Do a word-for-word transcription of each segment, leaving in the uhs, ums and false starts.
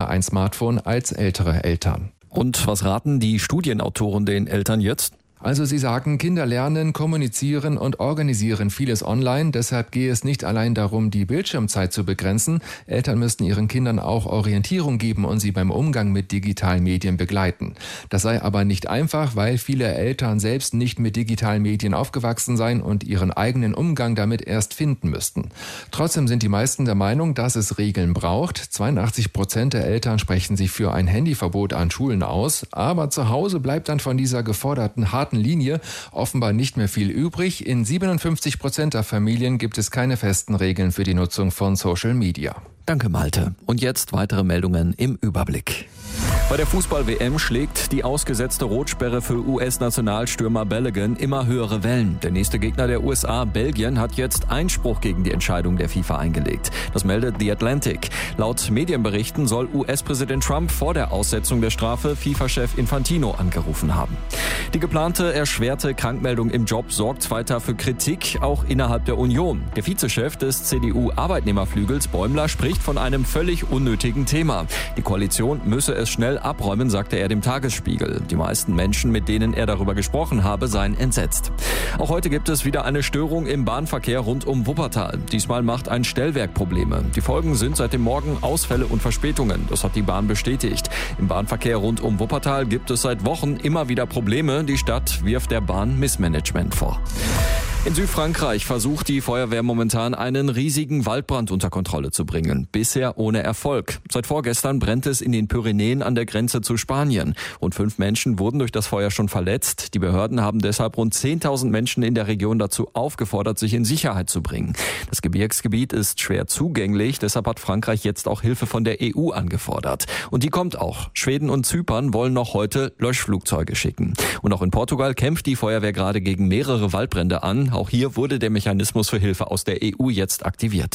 häufiger ein Smartphone als ältere Eltern. Und was raten die Studienautoren den Eltern jetzt? Also sie sagen, Kinder lernen, kommunizieren und organisieren vieles online. Deshalb gehe es nicht allein darum, die Bildschirmzeit zu begrenzen. Eltern müssten ihren Kindern auch Orientierung geben und sie beim Umgang mit digitalen Medien begleiten. Das sei aber nicht einfach, weil viele Eltern selbst nicht mit digitalen Medien aufgewachsen seien und ihren eigenen Umgang damit erst finden müssten. Trotzdem sind die meisten der Meinung, dass es Regeln braucht. zweiundachtzig Prozent der Eltern sprechen sich für ein Handyverbot an Schulen aus. Aber zu Hause bleibt dann von dieser geforderten harten Linie offenbar nicht mehr viel übrig. In siebenundfünfzig Prozent der Familien gibt es keine festen Regeln für die Nutzung von Social Media. Danke, Malte. Und jetzt weitere Meldungen im Überblick. Bei der Fußball-W M schlägt die ausgesetzte Rotsperre für U S-Nationalstürmer Balogun immer höhere Wellen. Der nächste Gegner der U S A, Belgien, hat jetzt Einspruch gegen die Entscheidung der FIFA eingelegt. Das meldet The Atlantic. Laut Medienberichten soll U S-Präsident Trump vor der Aussetzung der Strafe FIFA-Chef Infantino angerufen haben. Die geplante erschwerte Krankmeldung im Job sorgt weiter für Kritik, auch innerhalb der Union. Der Vizechef des C D U-Arbeitnehmerflügels Bäumler spricht von einem völlig unnötigen Thema. Die Koalition müsse es schnell abräumen, sagte er dem Tagesspiegel. Die meisten Menschen, mit denen er darüber gesprochen habe, seien entsetzt. Auch heute gibt es wieder eine Störung im Bahnverkehr rund um Wuppertal. Diesmal macht ein Stellwerk Probleme. Die Folgen sind seit dem Morgen Ausfälle und Verspätungen. Das hat die Bahn bestätigt. Im Bahnverkehr rund um Wuppertal gibt es seit Wochen immer wieder Probleme. Die Stadt wirft der Bahn Missmanagement vor. In Südfrankreich versucht die Feuerwehr momentan einen riesigen Waldbrand unter Kontrolle zu bringen. Bisher ohne Erfolg. Seit vorgestern brennt es in den Pyrenäen an der Grenze zu Spanien. Rund fünf Menschen wurden durch das Feuer schon verletzt. Die Behörden haben deshalb rund zehntausend Menschen in der Region dazu aufgefordert, sich in Sicherheit zu bringen. Das Gebirgsgebiet ist schwer zugänglich. Deshalb hat Frankreich jetzt auch Hilfe von der E U angefordert. Und die kommt auch. Schweden und Zypern wollen noch heute Löschflugzeuge schicken. Und auch in Portugal kämpft die Feuerwehr gerade gegen mehrere Waldbrände an. Auch hier wurde der Mechanismus für Hilfe aus der E U jetzt aktiviert.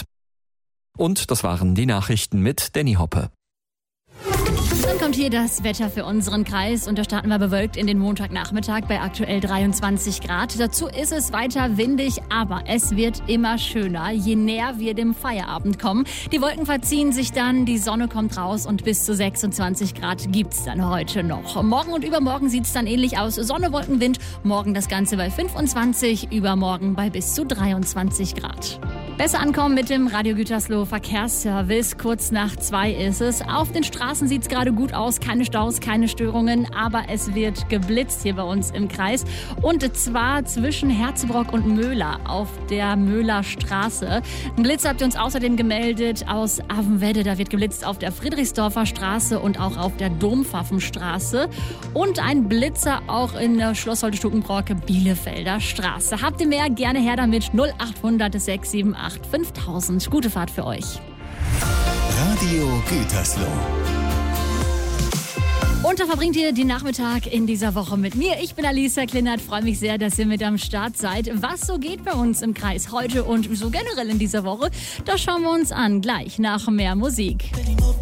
Und das waren die Nachrichten mit Danny Hoppe. Dann kommt hier das Wetter für unseren Kreis und da starten wir bewölkt in den Montagnachmittag bei aktuell dreiundzwanzig Grad. Dazu ist es weiter windig, aber es wird immer schöner, je näher wir dem Feierabend kommen. Die Wolken verziehen sich dann, die Sonne kommt raus und bis zu sechsundzwanzig Grad gibt's dann heute noch. Morgen und übermorgen sieht's dann ähnlich aus. Sonne, Wolken, Wind, morgen das Ganze bei fünfundzwanzig, übermorgen bei bis zu dreiundzwanzig Grad. Besser ankommen mit dem Radio Gütersloh Verkehrsservice. Kurz nach zwei ist es. Auf den Straßen sieht es gerade gut aus. Keine Staus, keine Störungen. Aber es wird geblitzt hier bei uns im Kreis. Und zwar zwischen Herzebrock und Möhla auf der Möhler Straße. Ein Blitz habt ihr uns außerdem gemeldet aus Avenwedde. Da wird geblitzt auf der Friedrichsdorfer Straße und auch auf der Dompfaffenstraße. Und ein Blitzer auch in der Schloss-Holte-Stukenbrock Bielefelder Straße. Habt ihr mehr? Gerne her damit. null achthundert sechs sieben acht fünftausend. Gute Fahrt für euch. Radio Gütersloh. Und da verbringt ihr den Nachmittag in dieser Woche mit mir. Ich bin Alisa Klinert, freue mich sehr, dass ihr mit am Start seid. Was so geht bei uns im Kreis heute und so generell in dieser Woche, das schauen wir uns an, gleich nach mehr Musik.